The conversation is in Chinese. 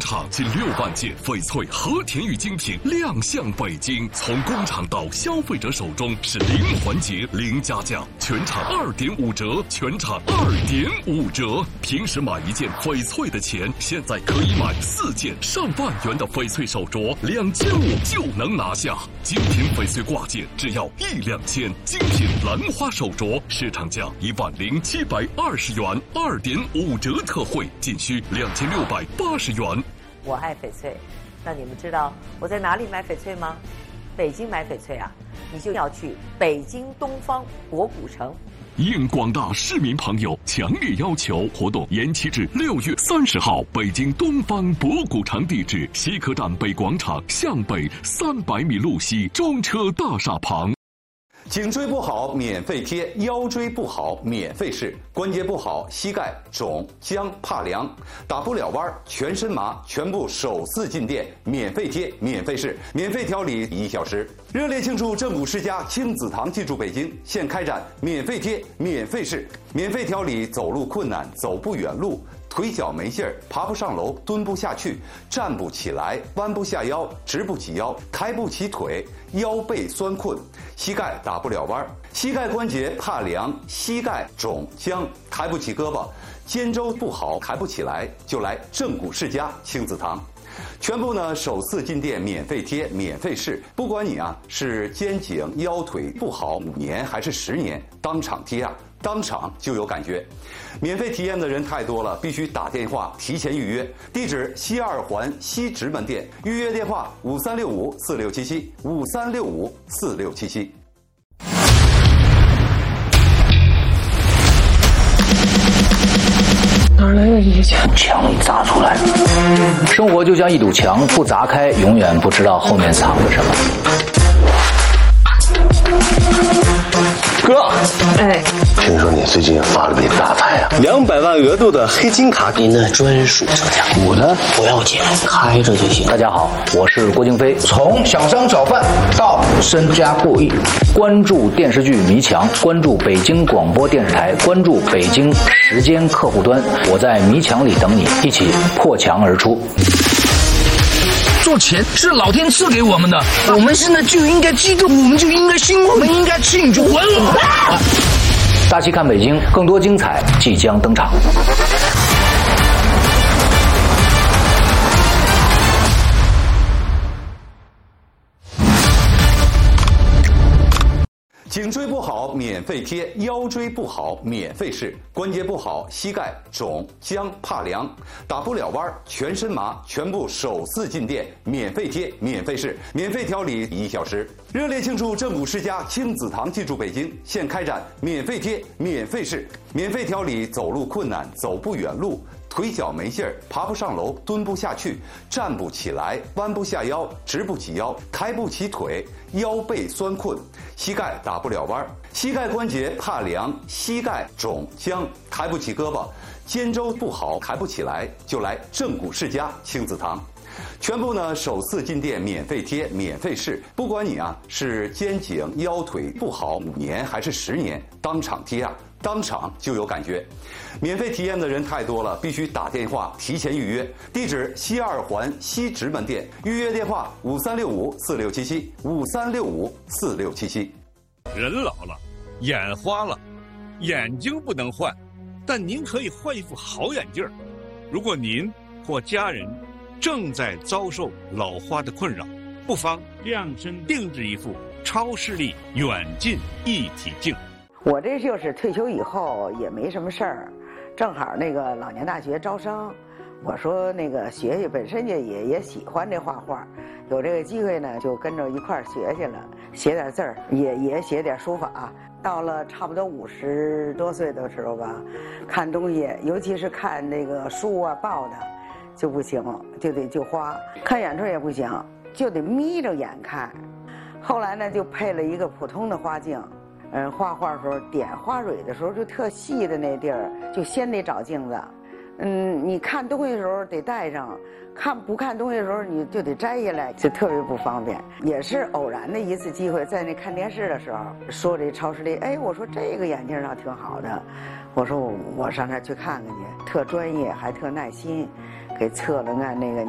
厂近6万件翡翠和田玉精品亮相北京，从工厂到消费者手中是零环节零加价，全场2.5折，全场2.5折。平时买1件翡翠的钱，现在可以买4件上万元的翡翠手镯，2500就能拿下。精品翡翠挂件只要1-2千，精品兰花手镯市场价10720元，2.5折特惠，仅需2680元。 我爱翡翠，那你们知道我在哪里买翡翠吗？北京买翡翠啊，你就要去北京东方博古城。 应广大市民朋友强烈要求，活动延期至6月30号。北京东方博古城地址：西客站北广场向北300米路西中车大厦旁。 颈椎不好免费贴，腰椎不好免费试，关节不好膝盖肿僵怕凉打不了弯全身麻，全部首次进店免费贴免费试，免费调理1小时。热烈庆祝正骨世家亲子堂进驻北京，现开展免费贴免费试，免费调理走路困难走不远路，腿脚没劲儿，爬不上楼，蹲不下去，站不起来，弯不下腰，直不起腰，抬不起腿，腰背酸困，膝盖打不了弯，膝盖关节怕凉，膝盖肿僵，抬不起胳膊，肩周不好，抬不起来，就来正骨世家亲子堂。全部呢首次进店免费贴免费试，不管你啊是肩颈腰腿不好5年还是10年，当场贴啊，当场就有感觉。免费体验的人太多了，必须打电话提前预约。地址：西2环西直门店，预约电话5365467753654677。 哪来的这些钱？ 墙里砸出来。生活就像一堵墙，不砸开，永远不知道后面藏着什么。 哥，哎， 听说你最近发了笔大财啊 ，200万额度的黑金卡， 您的专属车价， 我的不要钱，开着就行。大家好，我是郭京飞。 从小商小贩到身家过亿， 关注电视剧《迷墙》，关注北京广播电视台，关注北京时间客户端，我在迷墙里等你，一起破墙而出。 做钱是老天赐给我们的，我们现在就应该激动，我们就应该兴奋，我们应该庆祝。 大戏看北京，更多精彩即将登场。 颈椎不好免费贴，腰椎不好免费试，关节不好膝盖肿僵怕凉打不了弯全身麻，全部首次进店免费贴免费试，免费调理1小时。热烈庆祝正骨世家亲子堂进驻北京，现开展免费贴免费试，免费调理走路困难走不远路，腿脚没劲儿，爬不上楼，蹲不下去，站不起来，弯不下腰，直不起腰，抬不起腿，腰背酸困，膝盖打不了弯，膝盖关节怕凉，膝盖肿僵，抬不起胳膊，肩周不好，抬不起来，就来正骨世家亲子堂。全部呢首次进店免费贴免费试，不管你啊是肩颈腰腿不好5年还是10年，当场贴啊，当场就有感觉。免费体验的人太多了，必须打电话提前预约。地址：西2环西直门店，预约电话5365467753654677。 人老了，眼花了，眼睛不能换，但您可以换一副好眼镜。如果您或家人正在遭受老花的困扰，不妨量身定制一副超视力远近一体镜。 我这就是退休以后也没什么事儿，正好那个老年大学招生，我说那个学学，本身也喜欢这画画，有这个机会呢就跟着一块儿学去了，写点字儿，也写点书法。到了差不多50多岁的时候吧，看东西，尤其是看那个书啊报的就不行，就花，看远处也不行，就得眯着眼看。后来呢就配了一个普通的花镜。画画的时候点花蕊的时候就特细的那地儿，就先得找镜子。你看东西的时候得戴上，不看东西的时候你就得摘下来，就特别不方便。也是偶然的一次机会，在那看电视的时候说这超视力，哎，我说这个眼镜倒挺好的，我说我上那儿去看看去，特专业还特耐心，给测了看那个